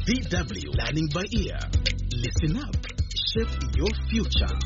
DW Learning by Ear. Listen up. Shape your future.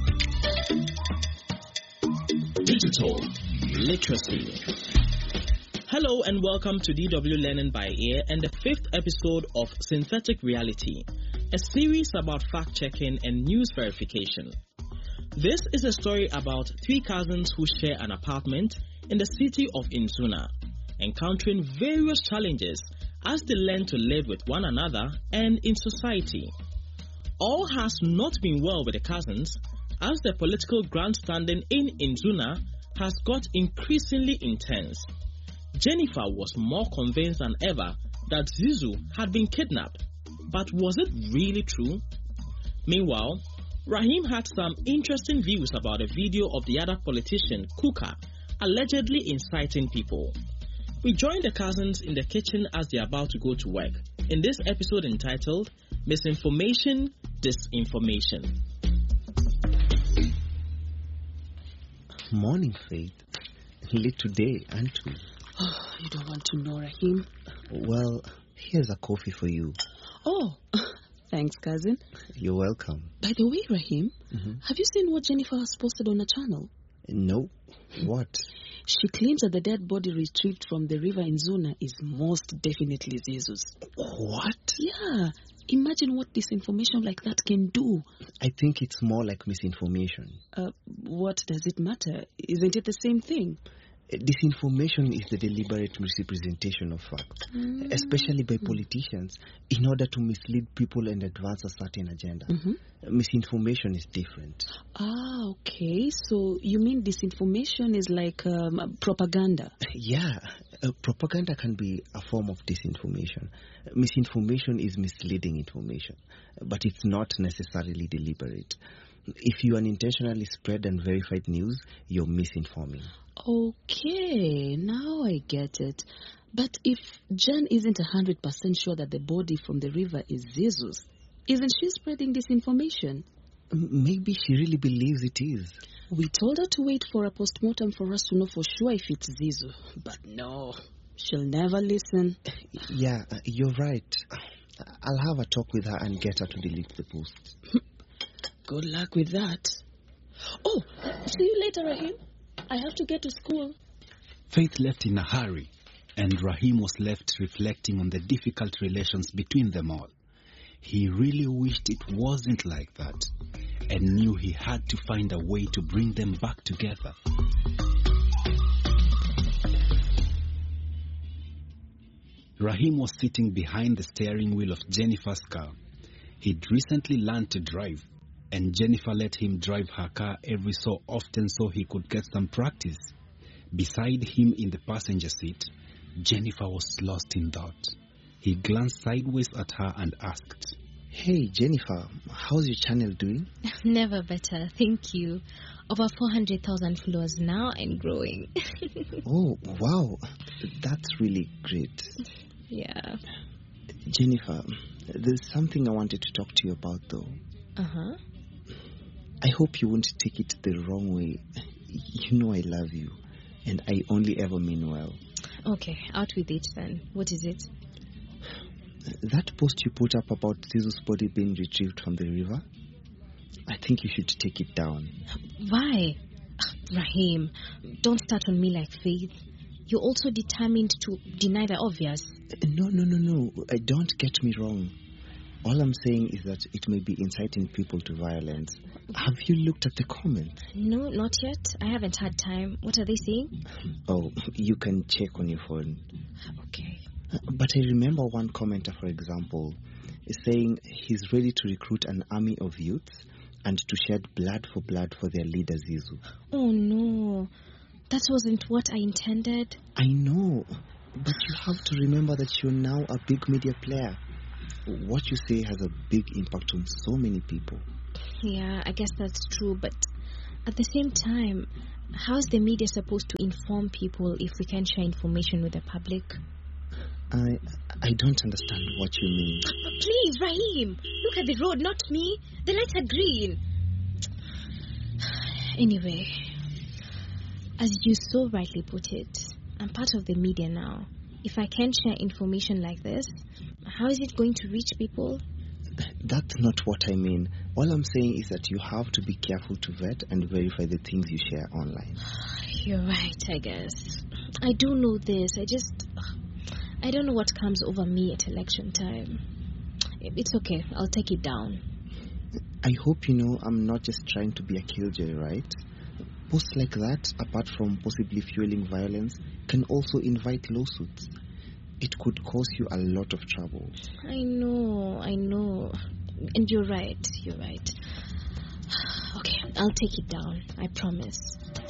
Digital literacy. Hello and welcome to DW Learning by Ear and the 5th episode of Synthetic Reality, a series about fact-checking and news verification. This is a story about 3 cousins who share an apartment in the city of Inzuna, encountering various challenges as they learn to live with one another and in society. All has not been well with the cousins, as the political grandstanding in Inzuna has got increasingly intense. Jennifer was more convinced than ever that Zizu had been kidnapped, but was it really true? Meanwhile, Rahim had some interesting views about a video of the other politician, Kuka, allegedly inciting people. We join the cousins in the kitchen as they are about to go to work, in this episode entitled Misinformation, Disinformation. Morning, Faith. Late today, aren't we? Oh, you don't want to know, Rahim. Well, here's a coffee for you. Oh, thanks, cousin. You're welcome. By the way, Rahim, have you seen what Jennifer has posted on her channel? No. What? She claims that the dead body retrieved from the river in Zuna is most definitely Zizu's. What? Yeah. Imagine what disinformation like that can do. I think it's more like misinformation. What does it matter? Isn't it the same thing? Disinformation is the deliberate misrepresentation of facts, especially by politicians, in order to mislead people and advance a certain agenda. Misinformation is different. Ah, okay. So you mean disinformation is like propaganda? Yeah. Propaganda can be a form of disinformation. Misinformation is misleading information, but it's not necessarily deliberate. If you unintentionally spread unverified news, you're misinforming. Okay, now I get it. But if Jen isn't 100% sure that the body from the river is Zizu's, isn't she spreading disinformation? Maybe she really believes it is. We told her to wait for a postmortem for us to know for sure if it's Zizu. But no, she'll never listen. Yeah, you're right. I'll have a talk with her and get her to delete the post. Good luck with that. Oh, see you later, Rahim. I have to get to school. Faith left in a hurry, and Rahim was left reflecting on the difficult relations between them all. He really wished it wasn't like that, and knew he had to find a way to bring them back together. Rahim was sitting behind the steering wheel of Jennifer's car. He'd recently learned to drive, and Jennifer let him drive her car every so often so he could get some practice. Beside him in the passenger seat, Jennifer was lost in thought. He glanced sideways at her and asked, Hey, Jennifer, how's your channel doing? Never better, thank you. Over 400,000 followers now and growing. Oh, wow. That's really great. Yeah. Jennifer, there's something I wanted to talk to you about, though. Uh-huh. I hope you won't take it the wrong way. You know I love you, and I only ever mean well. Okay, out with it then. What is it? That post you put up about Zizu's body being retrieved from the river, I think you should take it down. Why? Rahim, don't start on me like Faith. You're also determined to deny the obvious. No. Don't get me wrong. All I'm saying is that it may be inciting people to violence. Have you looked at the comments? No, not yet. I haven't had time. What are they saying? Oh, you can check on your phone. Okay. But I remember one commenter, for example, is saying he's ready to recruit an army of youths and to shed blood for their leader Zizu. Oh no, that wasn't what I intended. I know, but you have to remember that you're now a big media player. What you say has a big impact on so many people. Yeah, I guess that's true, but at the same time, how's the media supposed to inform people if we can't share information with the public? I don't understand what you mean. Please, Rahim, look at the road, not me. The lights are green. Anyway, as you so rightly put it, I'm part of the media now. if I can't share information like this, how is it going to reach people? That's not what I mean. All I'm saying is that you have to be careful to vet and verify the things you share online. You're right, I guess. I do know this. I don't know what comes over me at election time. It's okay. I'll take it down. I hope you know I'm not just trying to be a killjoy, right? Posts like that, apart from possibly fueling violence, can also invite lawsuits. It could cause you a lot of trouble. I know. And you're right. Okay, I'll take it down. I promise.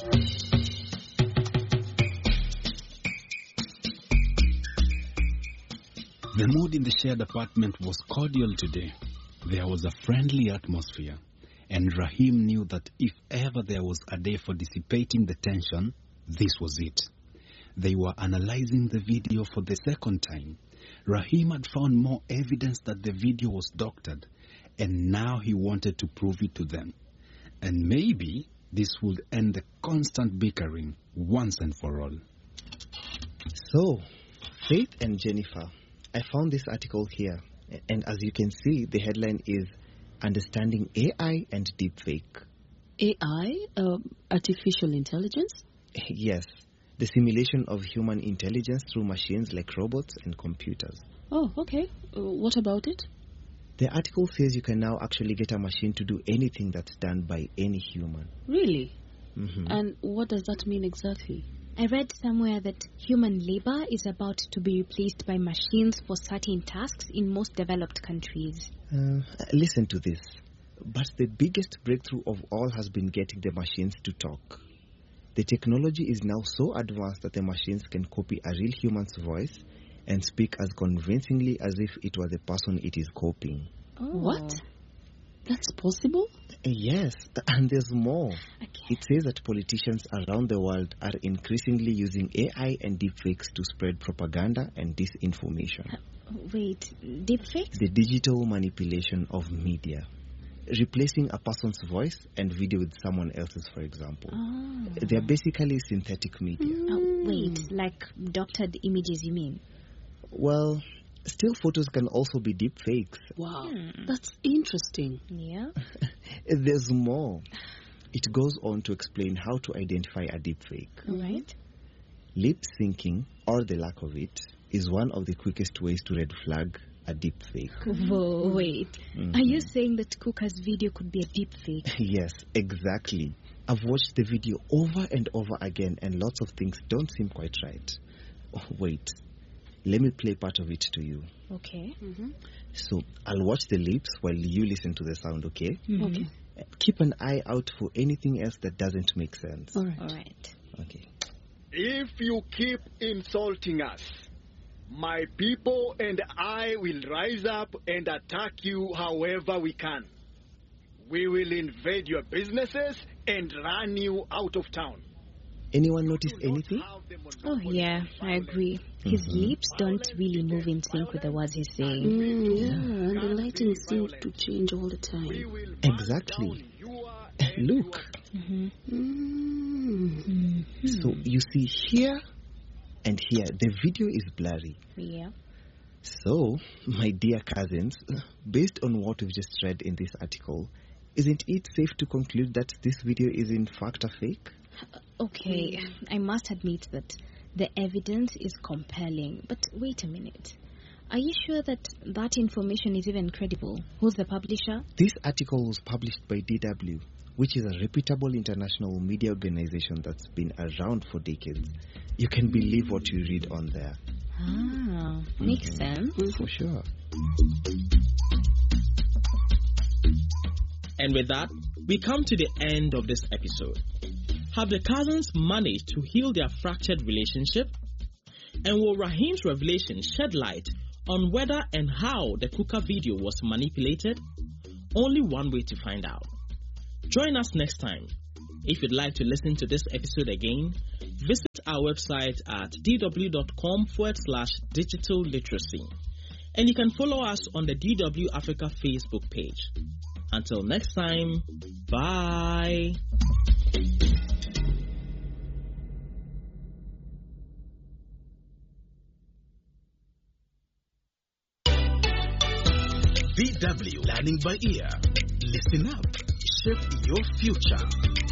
The mood in the shared apartment was cordial today. There was a friendly atmosphere, and Rahim knew that if ever there was a day for dissipating the tension, this was it. They were analyzing the video for the second time. Rahim had found more evidence that the video was doctored, and now he wanted to prove it to them. And maybe this would end the constant bickering once and for all. So, Faith and Jennifer, I found this article here, and as you can see, the headline is Understanding AI and Deepfake. AI? Artificial intelligence? Yes, the simulation of human intelligence through machines like robots and computers. Oh, okay. What about it? The article says you can now actually get a machine to do anything that's done by any human. Really? Mm-hmm. And what does that mean exactly? I read somewhere that human labor is about to be replaced by machines for certain tasks in most developed countries. Listen to this. But the biggest breakthrough of all has been getting the machines to talk. The technology is now so advanced that the machines can copy a real human's voice and speak as convincingly as if it was the person it is copying. Oh. What? That's possible? Yes, and there's more. Okay. It says that politicians around the world are increasingly using AI and deepfakes to spread propaganda and disinformation. Wait, deepfakes? The digital manipulation of media. Replacing a person's voice and video with someone else's, for example. Oh. They're basically synthetic media. Wait, like doctored images, you mean? Well, still photos can also be deep fakes. Wow, that's interesting. Yeah. There's more. It goes on to explain how to identify a deep fake. Right. Lip syncing, or the lack of it, is one of the quickest ways to red flag a deep fake. Whoa, wait. Are you saying that Kuka's video could be a deep fake? Yes, exactly. I've watched the video over and over again, and lots of things don't seem quite right. Oh, wait. Let me play part of it to you. Okay. So, I'll watch the lips while you listen to the sound, okay? Okay. Keep an eye out for anything else that doesn't make sense. All right. All right. Okay. If you keep insulting us, my people and I will rise up and attack you however we can. We will invade your businesses and run you out of town. Anyone notice anything? Oh, yeah, I agree. His lips don't really move in sync with the words he's saying. Yeah, and the lighting seems to change all the time. Exactly. Look. So, you see here and here, the video is blurry. Yeah. So, my dear cousins, based on what we've just read in this article, isn't it safe to conclude that this video is in fact a fake? Okay, I must admit that the evidence is compelling. But wait a minute. Are you sure that that information is even credible? Who's the publisher? This article was published by DW, which is a reputable international media organization that's been around for decades. You can believe what you read on there. Ah, makes sense. For sure. And with that, we come to the end of this episode. Have the cousins managed to heal their fractured relationship? And will Rahim's revelation shed light on whether and how the Kuka video was manipulated? Only one way to find out. Join us next time. If you'd like to listen to this episode again, visit our website at dw.com/digital literacy. And you can follow us on the DW Africa Facebook page. Until next time, bye. DW Learning by Ear. Listen up. Shape your future.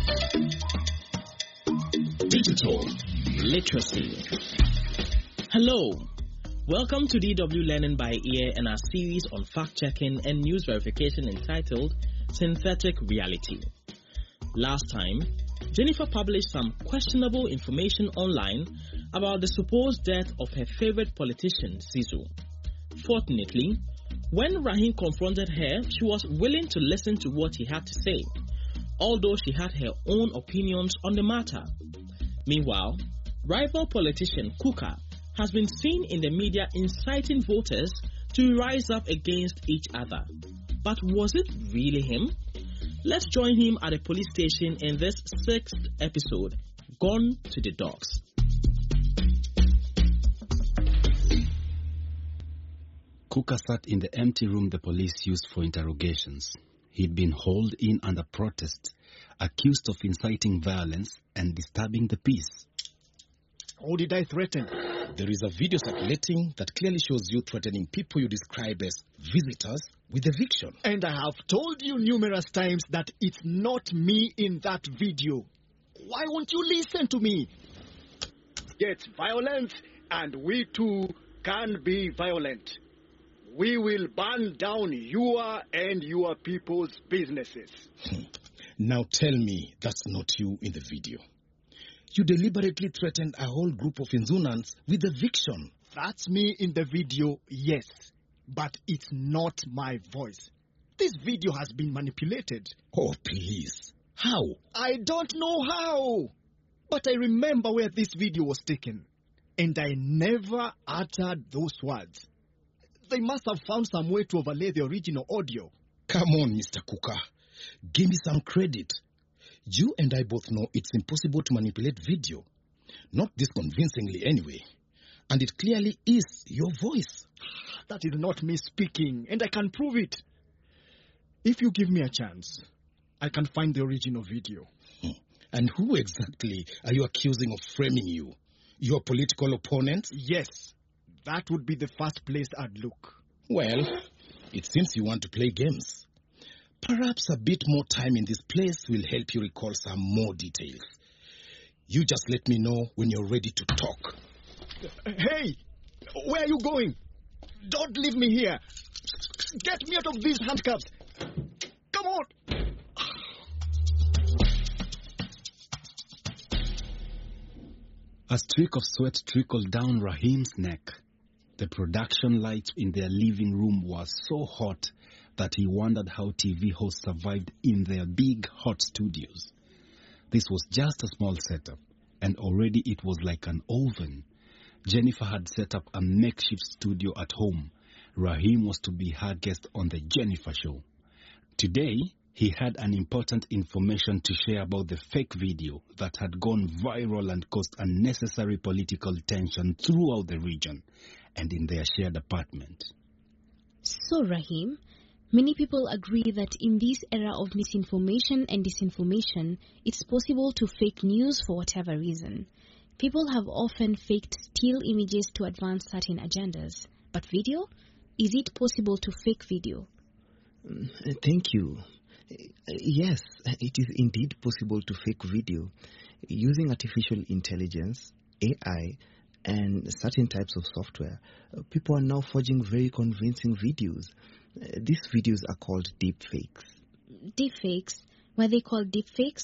Digital literacy. Hello. Welcome to DW Learning by Ear and our series on fact-checking and news verification entitled Synthetic Reality. Last time, Jennifer published some questionable information online about the supposed death of her favorite politician, Zizu. Fortunately, when Rahim confronted her, she was willing to listen to what he had to say, although she had her own opinions on the matter. Meanwhile, rival politician Kuka has been seen in the media inciting voters to rise up against each other. But was it really him? Let's join him at a police station in this 6th episode, Gone to the Dogs. Kuka sat in the empty room the police used for interrogations. He'd been hauled in under protest, accused of inciting violence and disturbing the peace. How did I threaten? There is a video circulating that clearly shows you threatening people you describe as visitors with eviction. And I have told you numerous times that it's not me in that video. Why won't you listen to me? It's violence, and we too can be violent. We will burn down your and your people's businesses. Now tell me that's not you in the video. You deliberately threatened a whole group of Inzunans with eviction. That's me in the video, yes. But it's not my voice. This video has been manipulated. Oh, please. How? I don't know how. But I remember where this video was taken. And I never uttered those words. They must have found some way to overlay the original audio. Come on, Mr. Kuka. Give me some credit. You and I both know it's impossible to manipulate video. Not this convincingly anyway. And it clearly is your voice. That is not me speaking, and I can prove it. If you give me a chance, I can find the original video. And who exactly are you accusing of framing you? Your political opponent? Yes. That would be the first place I'd look. Well, it seems you want to play games. Perhaps a bit more time in this place will help you recall some more details. You just let me know when you're ready to talk. Hey! Where are you going? Don't leave me here. Get me out of these handcuffs. Come on! A streak of sweat trickled down Rahim's neck. The production lights in their living room was so hot that he wondered how TV hosts survived in their big, hot studios. This was just a small setup, and already it was like an oven. Jennifer had set up a makeshift studio at home. Rahim was to be her guest on The Jennifer Show. Today, he had an important information to share about the fake video that had gone viral and caused unnecessary political tension throughout the region and in their shared apartment. So, Rahim, many people agree that in this era of misinformation and disinformation, it's possible to fake news for whatever reason. People have often faked still images to advance certain agendas. But video? Is it possible to fake video? Thank you. Yes, it is indeed possible to fake video. Using artificial intelligence, AI, and certain types of software, people are now forging very convincing videos. These videos are called deepfakes. Deepfakes? Were they called deepfakes?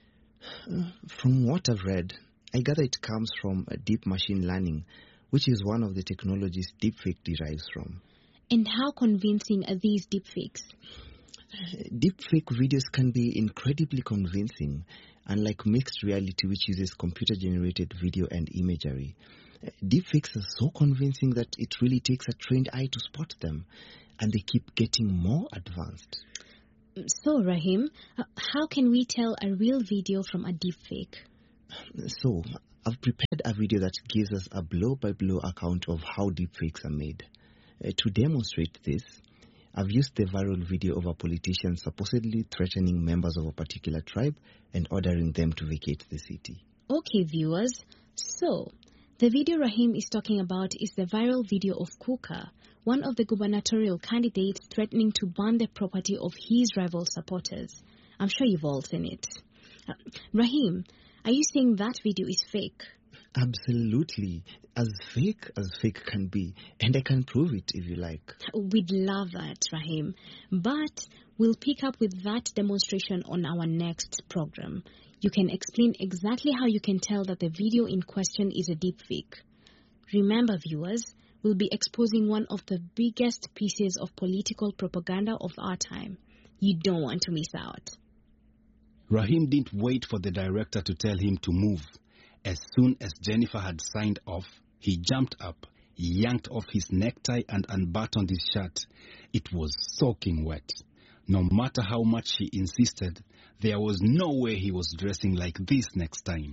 From what I've read, I gather it comes from deep machine learning, which is one of the technologies deepfake derives from. And how convincing are these deepfakes? Deepfake videos can be incredibly convincing, unlike mixed reality, which uses computer-generated video and imagery. Deepfakes are so convincing that it really takes a trained eye to spot them, and they keep getting more advanced. So, Rahim, how can we tell a real video from a deepfake? So, I've prepared a video that gives us a blow-by-blow account of how deepfakes are made. To demonstrate this, I've used the viral video of a politician supposedly threatening members of a particular tribe and ordering them to vacate the city. Okay, viewers. So, the video Rahim is talking about is the viral video of Kuka, one of the gubernatorial candidates threatening to burn the property of his rival supporters. I'm sure you've all seen it. Rahim, are you saying that video is fake? Absolutely. As fake can be. And I can prove it if you like. We'd love that, Rahim. But we'll pick up with that demonstration on our next program. You can explain exactly how you can tell that the video in question is a deepfake. Remember, viewers, we'll be exposing one of the biggest pieces of political propaganda of our time. You don't want to miss out. Rahim didn't wait for the director to tell him to move. As soon as Jennifer had signed off, he jumped up, yanked off his necktie and unbuttoned his shirt. It was soaking wet. No matter how much she insisted, there was no way he was dressing like this next time.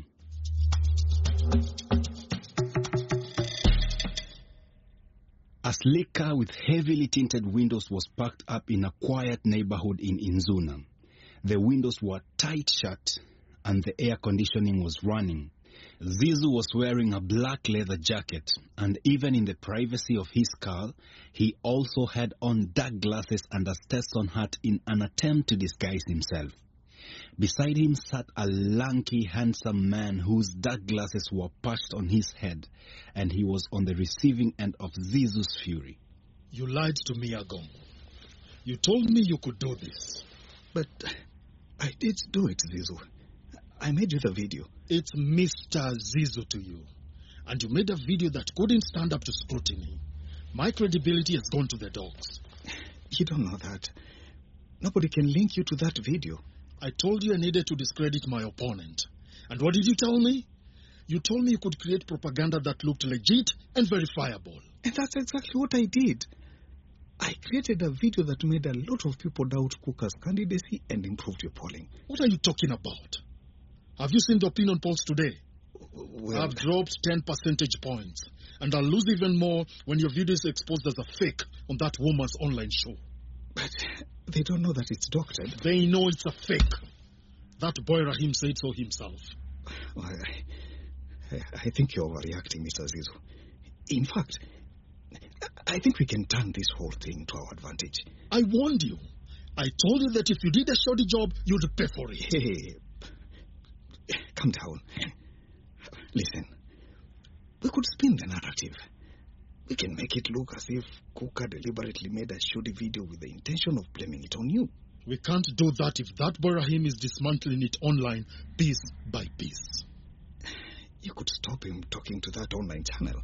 A sleek car with heavily tinted windows was parked up in a quiet neighborhood in Inzuna. The windows were tight shut and the air conditioning was running. Zizou was wearing a black leather jacket, and even in the privacy of his car, he also had on dark glasses and a Stetson hat in an attempt to disguise himself. Beside him sat a lanky, handsome man whose dark glasses were perched on his head, and he was on the receiving end of Zizou's fury. You lied to me, Agong. You told me you could do this. But I did do it, Zizou. I made you the video. It's Mr. Zizou to you. And you made a video that couldn't stand up to scrutiny. My credibility has gone to the dogs. You don't know that. Nobody can link you to that video. I told you I needed to discredit my opponent. And what did you tell me? You told me you could create propaganda that looked legit and verifiable. And that's exactly what I did. I created a video that made a lot of people doubt Kuka's candidacy and improved your polling. What are you talking about? Have you seen the opinion polls today? Well, I've dropped 10 percentage points. And I'll lose even more when your video is exposed as a fake on that woman's online show. But they don't know that it's doctored. They know it's a fake. That boy Rahim said so himself. Well, I think you're overreacting, Mr. Zizou. In fact, I think we can turn this whole thing to our advantage. I warned you. I told you that if you did a shoddy job, you'd pay for it. Hey, calm down. Listen, we could spin the narrative. We can make it look as if Kuka deliberately made a shoddy video with the intention of blaming it on you. We can't do that if that boy Rahim is dismantling it online piece by piece. You could stop him talking to that online channel.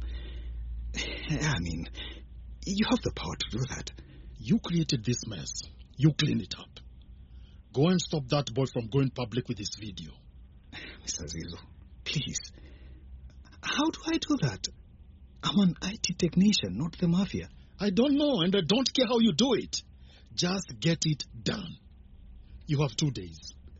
I mean, you have the power to do that. You created this mess. You clean it up. Go and stop that boy from going public with his video. Mr. Zizou, please. How do I do that? I'm an IT technician, not the mafia. I don't know, and I don't care how you do it. Just get it done. You have 2 days.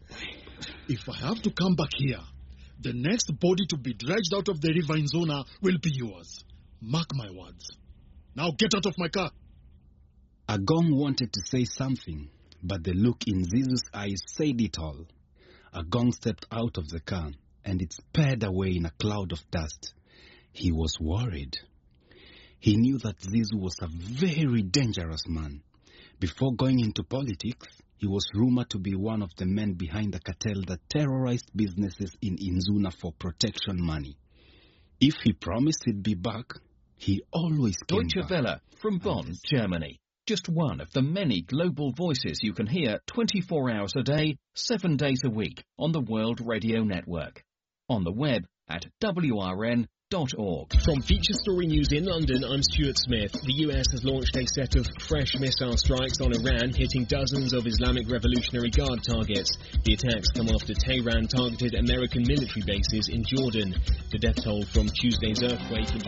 If I have to come back here, the next body to be dredged out of the river in Zona will be yours. Mark my words. Now get out of my car. Agong wanted to say something, but the look in Zizou's eyes said it all. Agong stepped out of the car, and it sped away in a cloud of dust. He was worried. He knew that Zizou was a very dangerous man. Before going into politics, he was rumored to be one of the men behind the cartel that terrorized businesses in Inzuna for protection money. If he promised he'd be back, he always came Deutsche back. Welle from Bonn, Germany. Just one of the many global voices you can hear 24 hours a day, 7 days a week on the World Radio Network. On the web at WRN.org. From Feature Story News in London, I'm Stuart Smith. The US has launched a set of fresh missile strikes on Iran, hitting dozens of Islamic Revolutionary Guard targets. The attacks come after Tehran targeted American military bases in Jordan. The death toll from Tuesday's earthquake in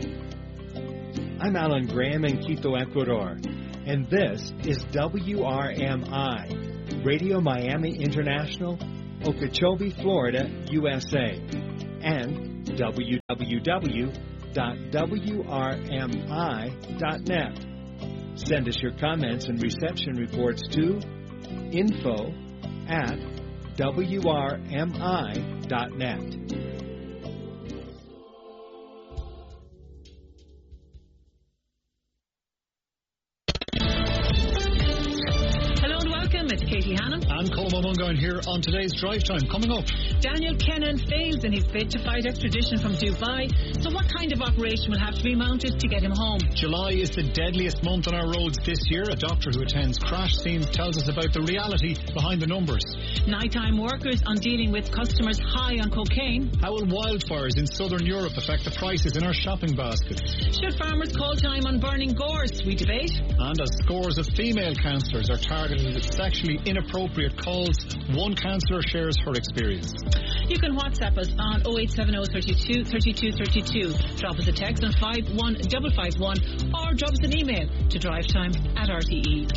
Japan. I'm Alan Graham in Quito, Ecuador, and this is WRMI, Radio Miami International, Okeechobee, Florida, USA, and www.wrmi.net. Send us your comments and reception reports to info@wrmi.net. Katie Hannon. And Colm O'Mungan here on today's Drive Time. Coming up, Daniel Kennan fails in his bid to fight extradition from Dubai. So what kind of operation will have to be mounted to get him home? July is the deadliest month on our roads this year. A doctor who attends crash scenes tells us about the reality behind the numbers. Nighttime workers on dealing with customers high on cocaine. How will wildfires in southern Europe affect the prices in our shopping basket? Should farmers call time on burning gorse? We debate. And as scores of female councillors are targeted with sexually inappropriate calls, one councillor shares her experience. You can WhatsApp us on 0870 32 32 32. Drop us a text on 51551 or drop us an email to drivetime@rte.ie.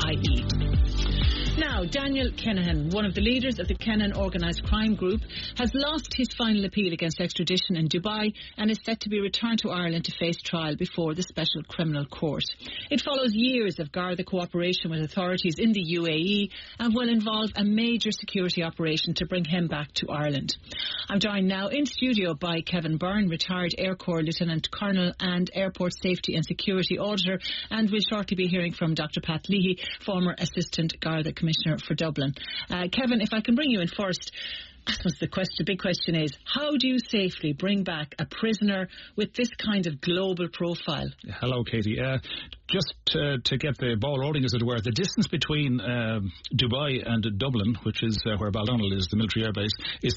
Now, Daniel Kinahan, one of the leaders of the Kennan Organised Crime Group, has lost his final appeal against extradition in Dubai and is set to be returned to Ireland to face trial before the Special Criminal Court. It follows years of Garda cooperation with authorities in the UAE and will involve a major security operation to bring him back to Ireland. I'm joined now in studio by Kevin Byrne, retired Air Corps Lieutenant Colonel and Airport Safety and Security Auditor, and we'll shortly be hearing from Dr. Pat Leahy, former Assistant Garda Commissioner for Dublin. Kevin, if I can bring you in first, I suppose the big question is, how do you safely bring back a prisoner with this kind of global profile? Hello, Katie. Just to get the ball rolling, as it were, the distance between Dubai and Dublin, which is where Baldonnel is, the military airbase, is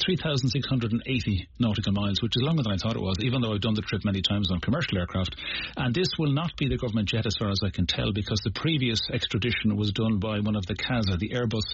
3,680 nautical miles, which is longer than I thought it was, even though I've done the trip many times on commercial aircraft. And this will not be the government jet, as far as I can tell, because the previous extradition was done by one of the CASA, the Airbus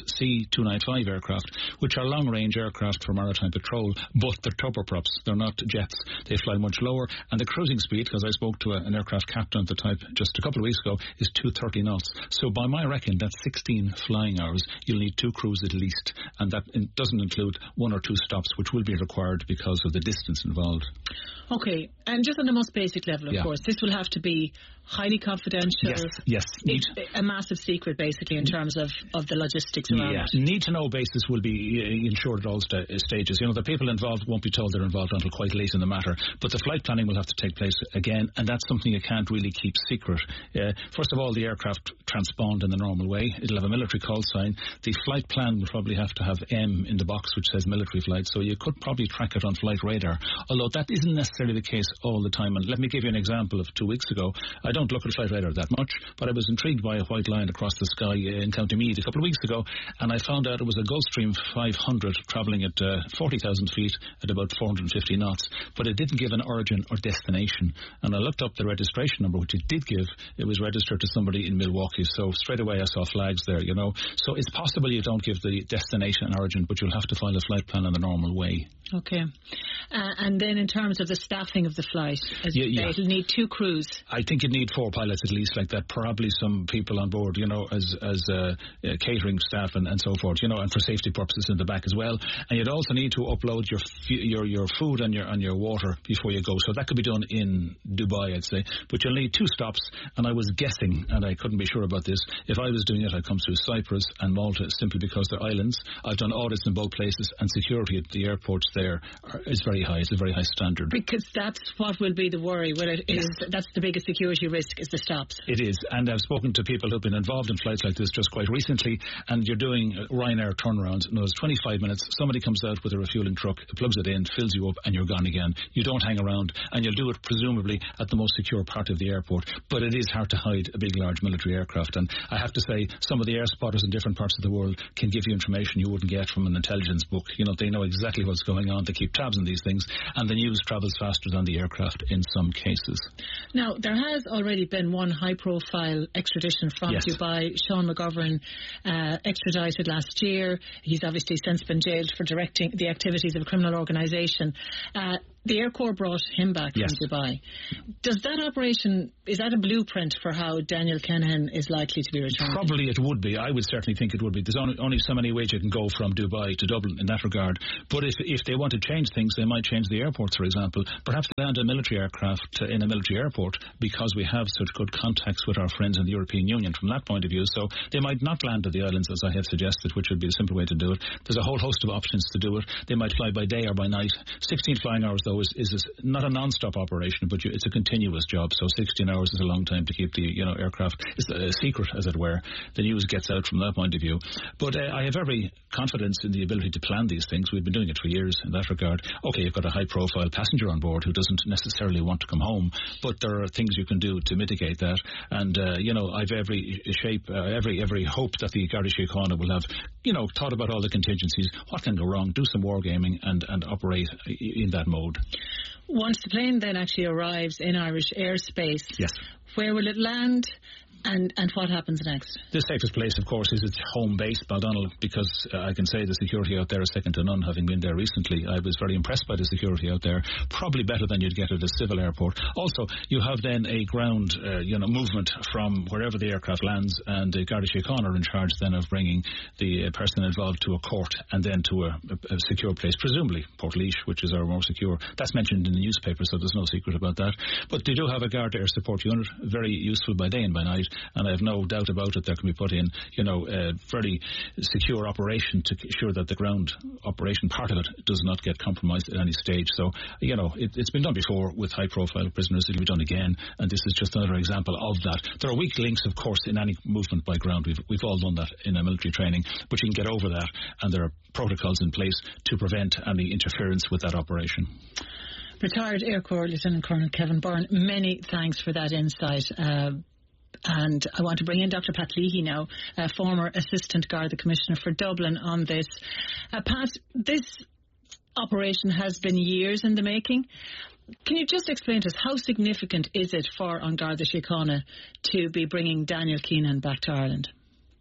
C295 aircraft, which are long-range aircraft for maritime patrol, but they're turboprops. They're not jets. They fly much lower, and the cruising speed, because I spoke to an aircraft captain of the type just a couple of weeks ago, is 230 knots. So by my reckon, that's 16 flying hours. You'll need 2 crews at least, and that doesn't include 1 or 2 stops, which will be required because of the distance involved. Okay, and just on the most basic level, of course, this will have to be highly confidential. Yes. A massive secret, basically, in terms of the logistics around it. Need-to-know basis will be ensured at all stages. You know, the people involved won't be told they're involved until quite late in the matter, but the flight planning will have to take place again, and that's something you can't really keep secret. First of all, the aircraft transpond in the normal way. It'll have a military call sign. The flight plan will probably have to have M in the box, which says military flight, so you could probably track it on flight radar, although that isn't necessarily the case all the time. And let me give you an example of 2 weeks ago. I don't look at flight radar that much, but I was intrigued by a white line across the sky in County Meath a couple of weeks ago, and I found out it was a Gulfstream 500 travelling at 40,000 feet at about 450 knots, but it didn't give an origin or destination. And I looked up the registration number, which it did give. It was registered to somebody in Milwaukee, so straight away I saw flags there, you know. So it's possible you don't give the destination and origin, but you'll have to file a flight plan in the normal way. Okay. And then in terms of the staffing of the flight, as you say, it'll need 2 crews. I think you'd need 4 pilots at least like that, probably some people on board, you know, as catering staff and so forth, you know, and for safety purposes in the back as well. And you'd also need to upload your food and your water before you go. So that could be done in Dubai, I'd say. But you'll need 2 stops, and I was guessing, and I couldn't be sure about this, if I was doing it, I'd come through Cyprus and Malta simply because they're islands. I've done audits in both places, and security at the airports there is very high. It's a very high standard. Because that's what will be the worry. That's the biggest security risk, is the stops. It is, and I've spoken to people who've been involved in flights like this just quite recently, and you're doing Ryanair turnarounds, and there's 25 minutes, somebody comes out with a refueling truck, plugs it in, fills you up, and you're gone again. You don't hang around, and you'll do it presumably at the most secure part of the airport, but it is hard to hide a big, large military aircraft, and I have to say, some of the air spotters in different parts of the world can give you information you wouldn't get from an intelligence book. You know, they know exactly what's going on, they keep tabs on these things, and the news travels faster than the aircraft in some cases. Now, there has already been one high-profile extradition from Dubai. Sean McGovern extradited last year. He's obviously since been jailed for directing the activities of a criminal organisation. The Air Corps brought him back from Dubai. Does that operation, is that a blueprint for how Daniel Kinahan is likely to be returned? Probably it would be. I would certainly think it would be. There's only so many ways you can go from Dubai to Dublin in that regard. But if they want to change things, they might change the airports, for example. Perhaps land a military aircraft in a military airport, because we have such good contacts with our friends in the European Union from that point of view. So they might not land at the islands, as I have suggested, which would be a simple way to do it. There's a whole host of options to do it. They might fly by day or by night. 16 flying hours, though, is not a non-stop operation, but it's a continuous job. So 16 hours is a long time to keep the aircraft. It's a secret, as it were. The news gets out from that point of view. But I have every confidence in the ability to plan these things. We've been doing it for years in that regard. Okay, you've got a high-profile passenger on board who doesn't necessarily want to come home, but there are things you can do to mitigate that. And I've every hope that the Garda Síochána will have thought about all the contingencies. What can go wrong? Do some wargaming and operate in that mode. Once the plane then actually arrives in Irish airspace, yes, where will it land? And what happens next? The safest place, of course, is its home base, Baldonnel, because I can say the security out there is second to none, having been there recently. I was very impressed by the security out there, probably better than you'd get at a civil airport. Also, you have then a ground movement from wherever the aircraft lands, and the Garda Síochána are in charge then of bringing the person involved to a court and then to a secure place, presumably Portlaoise, which is our more secure. That's mentioned in the newspaper, so there's no secret about that. But they do have a Garda Air Support unit, very useful by day and by night, and I have no doubt about it. There can be put in, a very secure operation to ensure that the ground operation part of it does not get compromised at any stage. So, it's been done before with high-profile prisoners. It'll be done again, and this is just another example of that. There are weak links, of course, in any movement by ground. We've all done that in a military training, but you can get over that, and there are protocols in place to prevent any interference with that operation. Retired Air Corps Lieutenant Colonel Kevin Byrne, many thanks for that insight. And I want to bring in Dr. Pat Leahy now, former Assistant Garda Commissioner for Dublin, on this. Pat, this operation has been years in the making. Can you just explain to us how significant is it for An Garda Síochána to be bringing Daniel Keenan back to Ireland?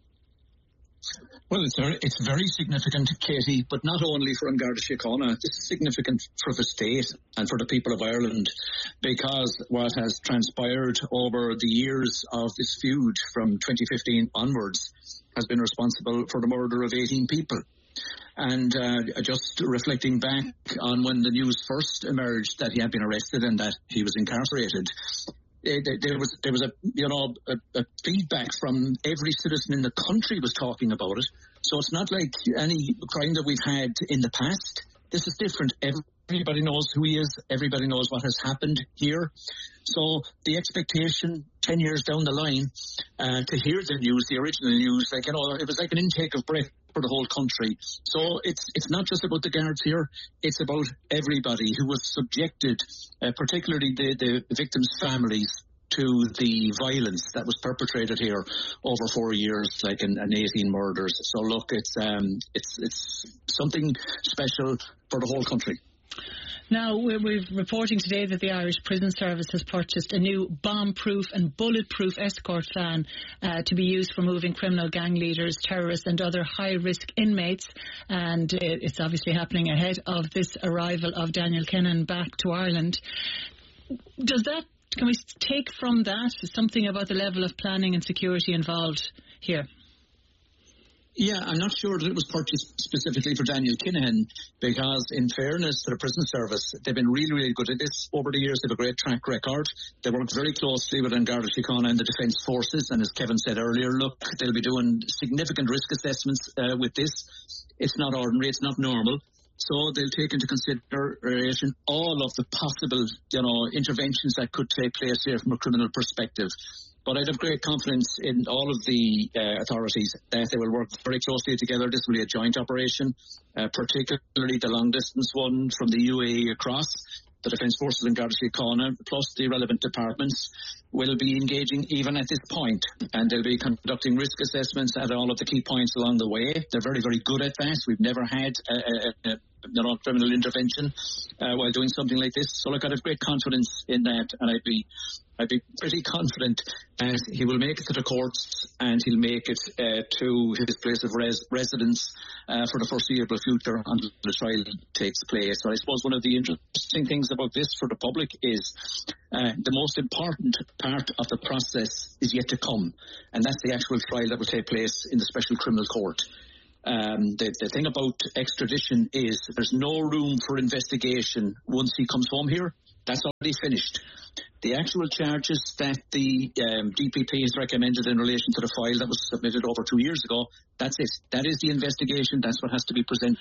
Well, it's very significant, Katie, but not only for An Garda Síochána. It's significant for the state and for the people of Ireland, because what has transpired over the years of this feud from 2015 onwards has been responsible for the murder of 18 people. And just reflecting back on when the news first emerged that he had been arrested and that he was incarcerated, there was a feedback from every citizen in the country was talking about it. So it's not like any crime that we've had in the past. This is different. Everybody knows who he is. Everybody knows what has happened here. So the expectation 10 years down the line to hear the news, the original news, it was like an intake of breath for the whole country. So it's not just about the guards here. It's about everybody who was subjected, particularly the victims' families, to the violence that was perpetrated here over 4 years, like an 18 murders. So look, it's something special for the whole country. Now, we're reporting today that the Irish Prison Service has purchased a new bomb-proof and bulletproof escort van to be used for moving criminal gang leaders, terrorists and other high-risk inmates. And it's obviously happening ahead of this arrival of Daniel Keenan back to Ireland. Can we take from that something about the level of planning and security involved here? Yeah, I'm not sure that it was purchased specifically for Daniel Kinahan, because in fairness to the prison service, they've been really, really good at this over the years. They have a great track record. They work very closely with An Garda Síochána and the Defence Forces, and as Kevin said earlier, look, they'll be doing significant risk assessments with this. It's not ordinary, it's not normal. So they'll take into consideration all of the possible, interventions that could take place here from a criminal perspective. But I'd have great confidence in all of the authorities that they will work very closely together. This will be a joint operation, particularly the long-distance one from the UAE across. The Defence Forces and Garda Síochána, plus the relevant departments, will be engaging even at this point, and they'll be conducting risk assessments at all of the key points along the way. They're very, very good at that. We've never had criminal intervention while doing something like this. So look, I have great confidence in that, and I'd be pretty confident that he will make it to the courts and he'll make it to his place of residence for the foreseeable future until the trial takes place. So I suppose one of the interesting things about this for the public is the most important part of the process is yet to come, and that's the actual trial that will take place in the Special Criminal Court. The thing about extradition is there's no room for investigation once he comes home here. That's already finished. The actual charges that the DPP has recommended in relation to the file that was submitted over 2 years ago, that's it. That is the investigation. That's what has to be presented.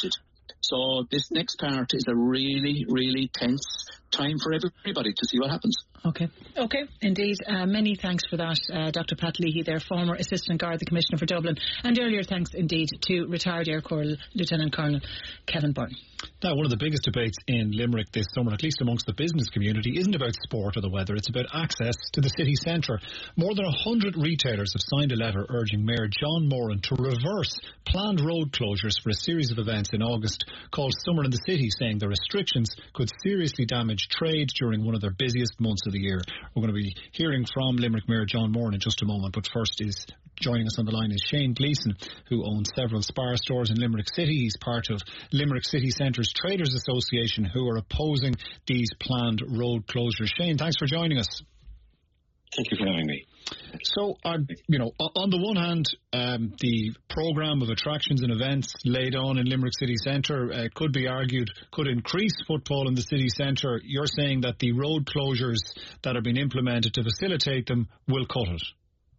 So this next part is a really, really tense time for everybody to see what happens. Okay, indeed. Many thanks for that, Dr. Pat Leahy there, former Assistant Garda Commissioner for Dublin, and earlier thanks indeed to retired Air Corps Lieutenant Colonel Kevin Byrne. Now, one of the biggest debates in Limerick this summer, at least amongst the business community, isn't about sport or the weather, it's about access to the city centre. More than 100 retailers have signed a letter urging Mayor John Moran to reverse planned road closures for a series of events in August called Summer in the City, saying the restrictions could seriously damage trade during one of their busiest months of the year. We're going to be hearing from Limerick Mayor John Moran in just a moment, but first is joining us on the line is Shane Gleeson, who owns several Spar stores in Limerick City. He's part of Limerick City Centres Traders Association, who are opposing these planned road closures. Shane, thanks for joining us. Thank you for having me. So, on the one hand, the programme of attractions and events laid on in Limerick City Centre could be argued could increase footfall in the city centre. You're saying that the road closures that are being implemented to facilitate them will cut it.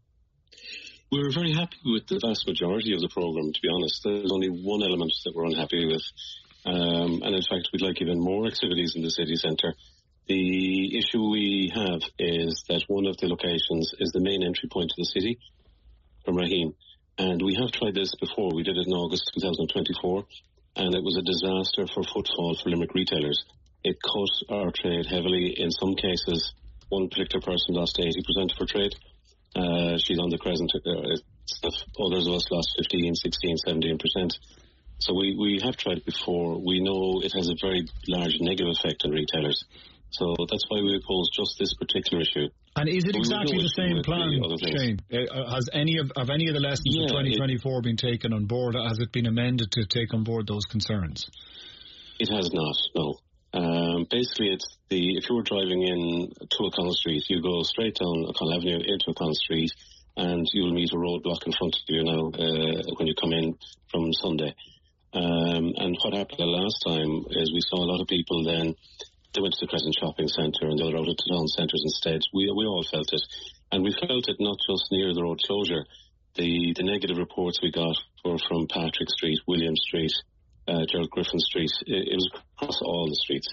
We were very happy with the vast majority of the programme, to be honest. There's only one element that we're unhappy with. And in fact, we'd like even more activities in the city centre. The issue we have is that one of the locations is the main entry point to the city from Rahim. And we have tried this before. We did it in August 2024, and it was a disaster for footfall for Limerick retailers. It cut our trade heavily. In some cases, one particular person lost 80% of her trade. She's on the Crescent. Others of us lost 15, 16, 17%. So we have tried it before. We know it has a very large negative effect on retailers. So that's why we oppose just this particular issue. And is it exactly the same plan, Shane? Has any of the lessons of 2024 been taken on board? Has it been amended to take on board those concerns? It has not, no. Basically, if you were driving in to O'Connell Street, you go straight down O'Connell Avenue into O'Connell Street, and you'll meet a roadblock in front of you now when you come in from Sunday. And what happened the last time is we saw a lot of people then, they went to the Crescent Shopping Centre and the other out to town centres instead. We all felt it. And we felt it not just near the road closure. The negative reports we got were from Patrick Street, William Street, Gerald Griffin Street. It was across all the streets.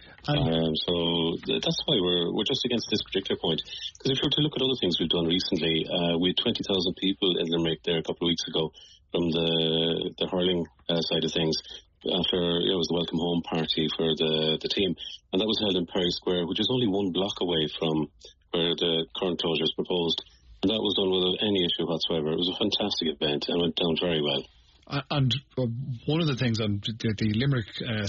So that's why we're just against this particular point. Because if you were to look at other things we've done recently, we had 20,000 people in Limerick there a couple of weeks ago from the hurling side of things. After it was the welcome home party for the team, and that was held in Perry Square, which is only 1 block away from where the current closure is proposed, and that was done without any issue whatsoever. It was a fantastic event and went down very well. And one of the things on the Limerick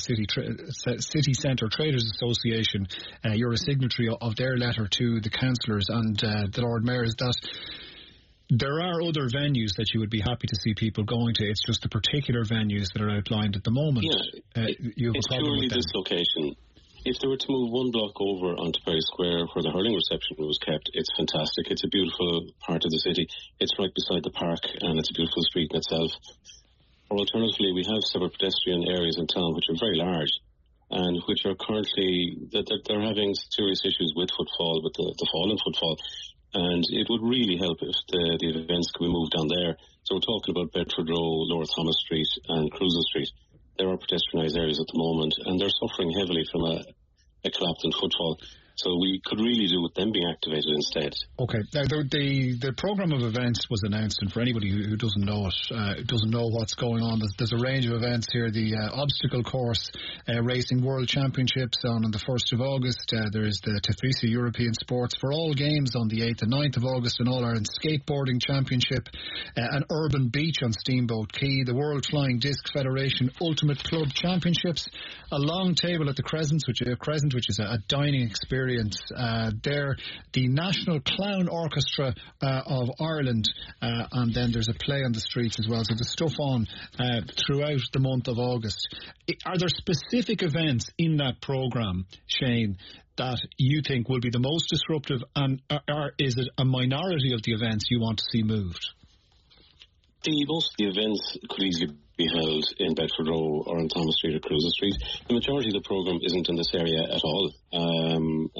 City Centre Traders Association, you're a signatory of their letter to the councillors and the Lord Mayor, is that there are other venues that you would be happy to see people going to. It's just the particular venues that are outlined at the moment. Yeah, it's purely this location. If they were to move 1 block over onto Perry Square where the hurling reception was kept, it's fantastic. It's a beautiful part of the city. It's right beside the park and it's a beautiful street in itself. Or alternatively, we have several pedestrian areas in town which are very large and which are currently, they're having serious issues with footfall, with the fall in footfall. And it would really help if the events could be moved down there. So we're talking about Bedford Row, Lower Thomas Street and Cruiser Street. There are pedestrianised areas at the moment, and they're suffering heavily from a collapse in footfall. So we could really do with them being activated instead. Okay. Now, the programme of events was announced, and for anybody who doesn't know it, doesn't know what's going on, there's a range of events here. The obstacle course racing world championships on the 1st of August. There is the Tefisa European Sports for All Games on the 8th and 9th of August, an All-Ireland Skateboarding Championship, an Urban Beach on Steamboat Quay, the World Flying Disc Federation Ultimate Club Championships, a long table at the Crescent, which is a dining experience there, the National Clown Orchestra of Ireland, and then there's a play on the streets as well. So there's stuff on throughout the month of August. Are there specific events in that programme, Shane, that you think will be the most disruptive, and or is it a minority of the events you want to see moved? Most of the events could easily be held in Bedford Row or on Thomas Street or Cruiser Street. The majority of the programme isn't in this area at all.